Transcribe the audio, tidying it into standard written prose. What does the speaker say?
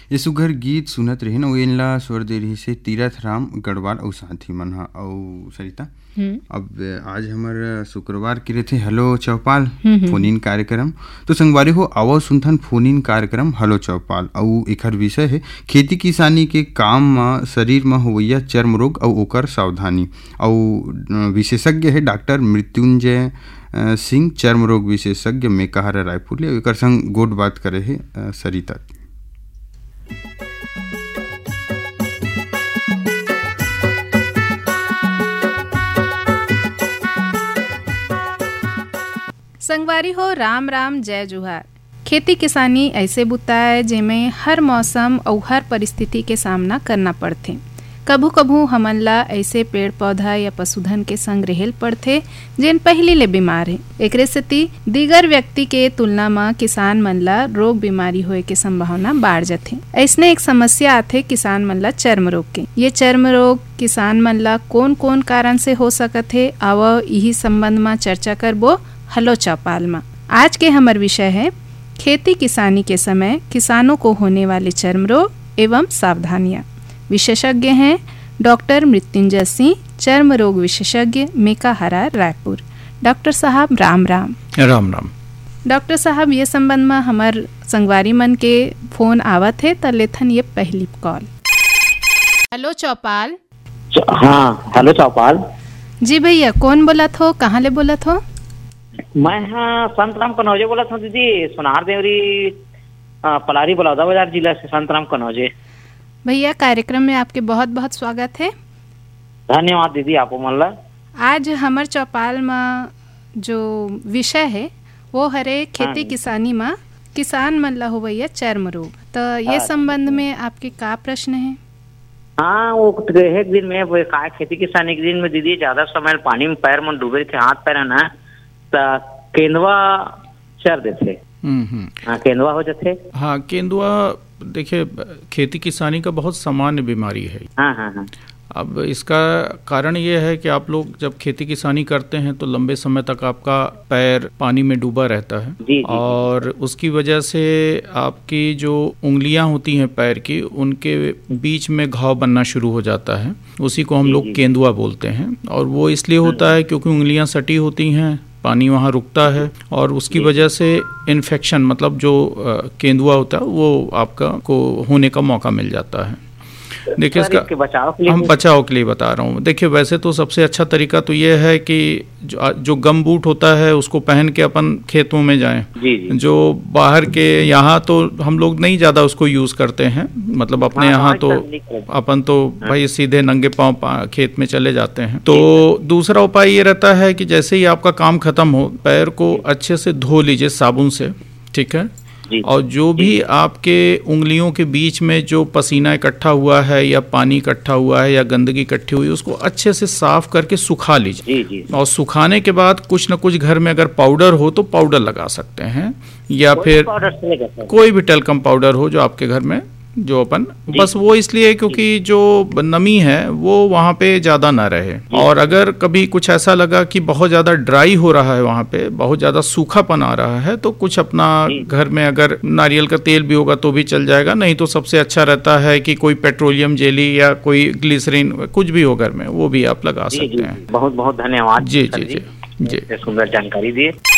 ये सुघर गीत सुनत रहे न वेला स्वर दे रही से तीरथ राम गढ़वाल और साथी मन हा और सरिता। अब आज हमार शुक्रवार के रहते हेलो चौपाल फोन इन कार्यक्रम। तो संगवारी हो आवो सुनथन फोन इन कार्यक्रम हेलो चौपाल और एकर विषय है खेती किसानी के काम में शरीर में होवैया चर्म रोग और ओकर सावधानी। और विशेषज्ञ है डॉक्टर मृत्युंजय सिंह, चर्म रोग विशेषज्ञ मेकाहारा रायपुर ले। एकर संग गोट बात करे है सरिता। संगवारी हो राम राम जय जुहार। खेती किसानी ऐसे बुता है जिसमें हर मौसम और हर परिस्थिति के सामना करना पड़ते। कभू कभू हमन ला ऐसे पेड़ पौधा या पशुधन के संग रहेल पड़ते जिन पहली ले बीमार है। एकरे सेती दीगर व्यक्ति के तुलना में किसान मन ला रोग बीमारी होए के संभावना बढ़ जाथे। ऐसने एक समस्या आथे किसान मन ला चर्म रोग के। ये चर्म रोग किसान मन ला कौन कौन कारण से हो सकत है आव यही संबंध में चर्चा करबो हेलो चौपाल में। आज के हमार विषय है खेती किसानी के समय किसानों को होने वाले चर्म रोग एवं सावधानियां। विशेषज्ञ हैं डॉक्टर मृत्युंजय सिंह, चर्म रोग विशेषज्ञ मेकाहारा रायपुर। डॉक्टर साहब राम राम। राम राम। डॉक्टर साहब ये संबंध में हमार संगवारी मन के फोन आवत है त लेथन ये पहली कॉल। हेलो चौपाल। हाँ हेलो चौपाल जी भैया, कौन बोलत हो, कहाँ ले बोलत हो? मैं हाँ संतराम कनौजे बोला था दीदी, सुनार देवरी पलारी बलौदा बाजार जिला से संतराम कनौजे। भैया कार्यक्रम में आपके बहुत बहुत स्वागत है। धन्यवाद दीदी आपको मल्ला। आज हमार चौपाल में जो विषय है वो हरे खेती किसानी में किसान मन ला होवैया चर्म रोग। तो ये संबंध में आपके का प्रश्न है? हाँ वो एक दिन में का खेती किसानी के दिन में दीदी ज्यादा समय पानी में पैर मन डूबे थे, हाथ पैर ना केंदुआ चर देते। हाँ केंदुआ हो जाते। हाँ केंदुआ देखिए खेती किसानी का बहुत सामान्य बीमारी है। हाँ हाँ हाँ। अब इसका कारण ये है कि आप लोग जब खेती किसानी करते हैं तो लंबे समय तक आपका पैर पानी में डूबा रहता है। जी, और उसकी वजह से आपकी जो उंगलियां होती हैं पैर की, उनके बीच में घाव बनना शुरू हो जाता है। उसी को हम लोग केंदुआ बोलते हैं। और वो इसलिए होता है क्योंकि उंगलियां सटी होती हैं, पानी वहाँ रुकता है और उसकी वजह से इन्फेक्शन मतलब जो केंदुआ होता है वो आपका को होने का मौका मिल जाता है। देखिए इसका बचाव के लिए बता रहा हूँ। देखिए वैसे तो सबसे अच्छा तरीका तो ये है कि जो गम बूट होता है उसको पहन के अपन खेतों में जाएं। जी। जो बाहर के यहाँ तो हम लोग नहीं ज़्यादा उसको यूज़ करते हैं, मतलब अपने यहाँ तो अपन तो भाई सीधे नंगे पाँव खेत में चले जाते हैं। तो दूसरा उपाय ये रहता है कि जैसे ही आपका काम खत्म हो पैर को अच्छे से धो लीजिए साबुन से, ठीक है। और जो भी आपके उंगलियों के बीच में जो पसीना इकट्ठा हुआ है या पानी इकट्ठा हुआ है या गंदगी इकट्ठी हुई है उसको अच्छे से साफ करके सुखा लीजिए। और सुखाने के बाद कुछ न कुछ घर में अगर पाउडर हो तो पाउडर लगा सकते हैं या फिर कोई भी टेल्कम पाउडर हो जो आपके घर में जो अपन बस वो इसलिए क्योंकि जो नमी है वो वहाँ पे ज़्यादा ना रहे। और अगर कभी कुछ ऐसा लगा कि बहुत ज़्यादा ड्राई हो रहा है, वहाँ पे बहुत ज़्यादा सूखापन आ रहा है, तो कुछ अपना घर में अगर नारियल का तेल भी होगा तो भी चल जाएगा। नहीं तो सबसे अच्छा रहता है कि कोई पेट्रोलियम जेली या कोई ग्लिसरीन कुछ भी हो घर में वो भी आप लगा सकते हैं। बहुत बहुत धन्यवाद। जी जी जी जी, सुंदर जानकारी दिए।